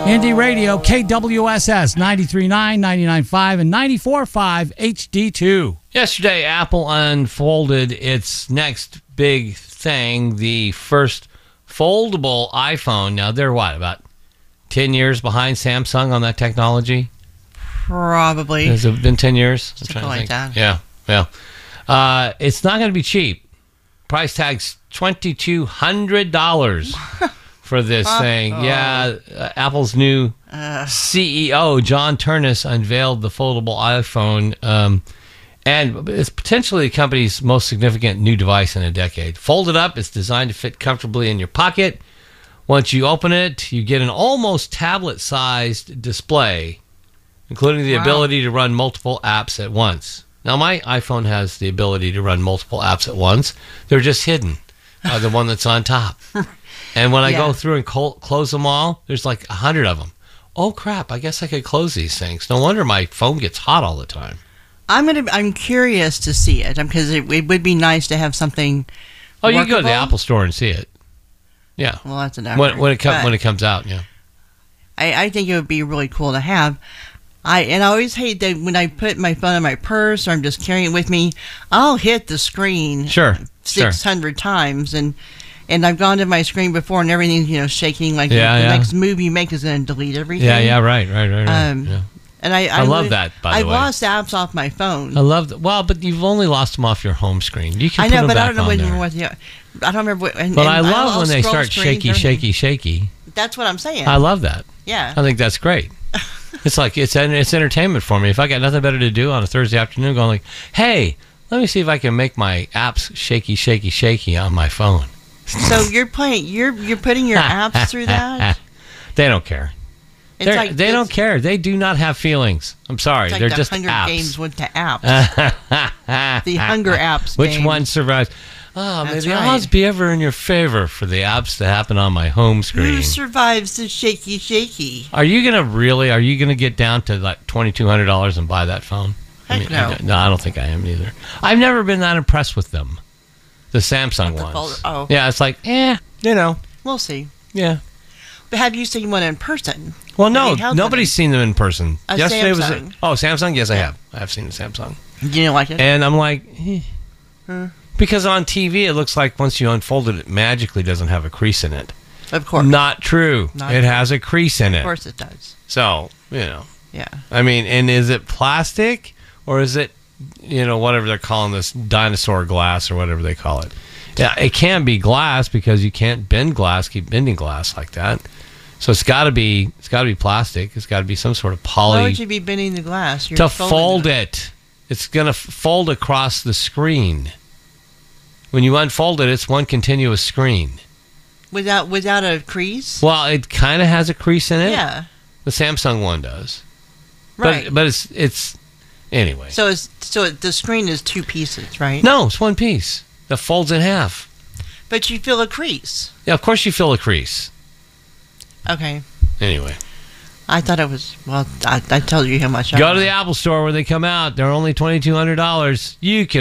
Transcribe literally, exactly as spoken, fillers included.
Indie Radio, K W S S, ninety-three point nine, ninety-nine point five, and ninety-four point five H D two. Yesterday, Apple unfolded its next big thing, the first foldable iPhone. Now, they're what, about ten years behind Samsung on that technology? Probably. Has it been ten years? I'm Something like that. Yeah, yeah. Uh, it's not going to be cheap. Price tag's twenty-two hundred dollars. For this thing. Uh-oh. Yeah, uh, Apple's new Uh. C E O, John Ternus, unveiled the foldable iPhone, um, and it's potentially the company's most significant new device in a decade. Folded up, it's designed to fit comfortably in your pocket. Once you open it, you get an almost tablet-sized display, including the Wow. ability ability to run multiple apps at once. Now, my iPhone has the ability to run multiple apps at once. They're just hidden, uh, the one that's on top. And when I Yeah. go through and col- close them all, there's like a hundred of them. Oh crap! I guess I could close these things. No wonder my phone gets hot all the time. I'm gonna. I'm curious to see it because it, it would be nice to have something. Oh, you can go to the workable. Apple Store and see it. Yeah, Well, that's an when, effort, when it comes but when it comes out. Yeah. I, I think it would be really cool to have. I and I always hate that when I put my phone in my purse or I'm just carrying it with me, I'll hit the screen Sure. six hundred times and. And I've gone to my screen before, and everything's, you know, shaking. Like Yeah, the yeah. next move you make is going to delete everything. Yeah. Yeah. Right. Right. Right. right. Um, yeah. And I, I, I love would- that, by the I way. lost apps off my phone. I love that. Well, but you've only lost them off your home screen. You can I put know, them but back I don't know on when there. what. Yeah, I don't remember what. And, But and I love I'll when they scroll start screens, shaky, everything. shaky, shaky. That's what I'm saying. I love that. yeah. I think that's great. It's like it's it's entertainment for me. If I got nothing better to do on a Thursday afternoon, going like, "Hey, let me see if I can make my apps shaky, shaky, shaky on my phone." So you're playing. You're you're putting your apps through that. They don't care. It's They're- like they it's- don't care. They do not have feelings. I'm sorry. It's like They're the just Hunger apps. Games went to apps. The Hunger Apps Which game. one survives? Oh, may That's the right. odds be ever in your favor for the apps that happen on my home screen. Who survives the shaky shaky? Are you gonna really? Are you gonna get down to like twenty two hundred dollars and buy that phone? Heck no. I, no, I don't think I am either. I've never been that impressed with them. The Samsung The ones. fold- oh. Yeah, it's like, eh, you know, We'll see. yeah. But have you seen one in person? Well, Have no, you held nobody's one? seen them in person. A Yesterday was Samsung. a, oh Samsung. Yes, I Yeah. have. I have seen a Samsung, You didn't like it? and I'm like, eh. Hmm. Because on T V it looks like once you unfold it, it magically doesn't have a crease in it. Of course. Not true. Not it true. has a crease in it. Of course it does. So you know. Yeah. I mean, and is it plastic or is it, you know, whatever they're calling this, dinosaur glass or whatever they call it? Yeah, it can be glass because you can't bend glass, keep bending glass like that. So it's got to be, it's got to be plastic. It's got to be some sort of Why poly would you be bending the glass? You're to folding fold it. It's gonna f- fold across the screen. When you unfold it, it's one continuous screen. Without without a crease? Well, it kind of has a crease in it. Yeah. The Samsung one does. Right. But but it's it's anyway. So it's so it, the screen is two pieces, right? No, it's one piece that folds in half. But you feel a crease. Yeah, of course you fill a crease. Okay. Anyway, I thought it was, well, I, I told you how much I go to the Apple Store when they come out. They're only twenty-two hundred dollars. You can